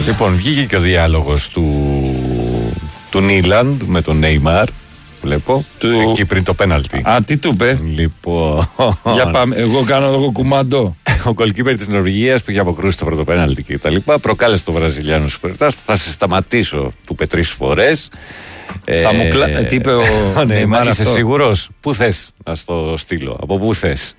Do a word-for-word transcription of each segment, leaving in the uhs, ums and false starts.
Λοιπόν, βγήκε και ο διάλογος του, του Νίλαντ με τον Νέιμαρ. Βλέπω. Του... Εκεί πριν το πέναλτι. Α, τι του είπε. Λοιπόν. Για πάμε. Εγώ κάνω εγώ κουμάντο. Ο γκολκίπερ της Νορβηγίας που είχε αποκρούσει το πρώτο πέναλτι και τα λοιπά. Προκάλεσε το Βραζιλιάνο Σουπερτάστ. Θα σε σταματήσω, του είπε τρεις φορές. Θα μου κλα... ε, τι είπε ο Νέιμαρ. Είσαι σίγουρος? Πού θες να στο στείλω? Από πού θες?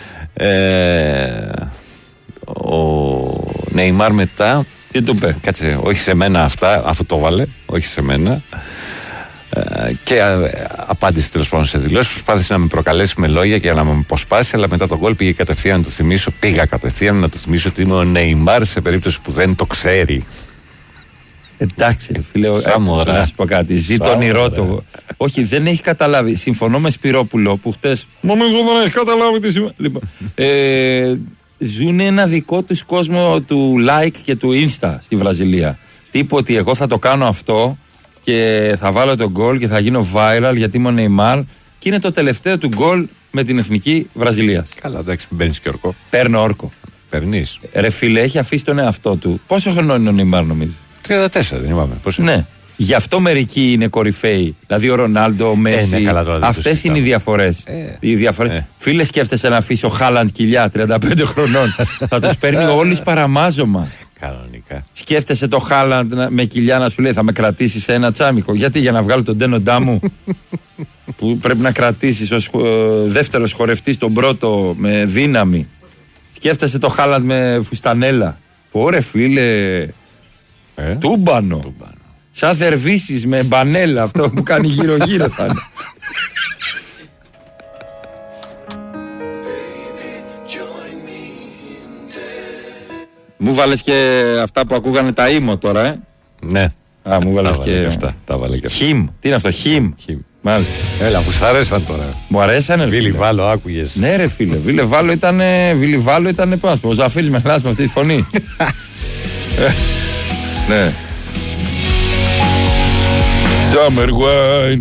Ε, ο Νέιμαρ μετά. Τι του είπε? Κάτσε, όχι σε μένα αυτά, αφού το βάλε. Όχι σε μένα. Ε, και α, απάντησε τέλος πάντων σε δηλώσεις. Προσπάθησε να με προκαλέσει με λόγια και να με αποσπάσει, αλλά μετά τον γκολ πήγε κατευθείαν να του θυμίσω. Πήγα κατευθείαν να του θυμίσω ότι είμαι ο Νέιμαρ σε περίπτωση που δεν το ξέρει. Εντάξει, φίλε, να σου πω κάτι. Ζει το όνειρό του. Όχι, δεν έχει καταλάβει. Συμφωνώ με Σπυρόπουλο που χτες. Νομίζω δεν έχει καταλάβει τι σημαίνει. Λοιπόν, ε, ζουν ένα δικό του κόσμο του like και του Insta στη Βραζιλία. Τύπου ότι εγώ θα το κάνω αυτό και θα βάλω τον γκολ και θα γίνω viral γιατί είμαι ο Νεϊμάρ. Και είναι το τελευταίο του γκολ με την εθνική Βραζιλίας. Καλά, εντάξει, παίρνει και όρκο. Παίρνω όρκο. Περνείς. Ρε φίλε, έχει αφήσει τον εαυτό του. Πόσο χρονών είναι ο Νεϊμάρ, νομίζω? τριάντα τέσσερα δεν είπαμε. Πώς είναι? Ναι. Γι' αυτό μερικοί είναι κορυφαίοι. Δηλαδή ο Ρονάλντο, ο Μέση. Ε, ναι, αυτές είναι οι διαφορές. Ε, οι διαφορές. Ε. Φίλε, σκέφτεσαι να αφήσει ο Χάλαντ κοιλιά τριάντα πέντε χρονών. Θα τους παίρνει όλης παραμάζωμα. Κανονικά. Σκέφτεσαι το Χάλαντ με κοιλιά να σου λέει θα με κρατήσει σε ένα τσάμικο? Γιατί? Για να βγάλω τον Ντένοντά μου που πρέπει να κρατήσει ως ε, δεύτερος χορευτής τον πρώτο με δύναμη. Σκέφτεσαι το Χάλαντ με φουστανέλα. Ωρε φίλε. Ε? Τούμπανο. Τούμπανο. Σαν θερβίσεις με μπανέλα, αυτό που κάνει γύρω γύρω θα είναι. Μου βάλες και αυτά που ακούγανε τα ήμο τώρα, ε. Ναι. Α, μου βάλες τα και... και αυτά. Τα βάλε και αυτά. Χιμ. Τι είναι αυτό, χιμ. Χιμ. Μάλιστα. Έλα, που σ' αρέσαν τώρα. Μου αρέσανε. Βίλι Βάλο, άκουγες? Ναι ρε φίλε, Βίλι Βάλο ήταν, Βίλι Βάλο ήταν πώς, ο Ζαφίρης με χλάς με αυτή τη φωνή. Ναι. Summer wine.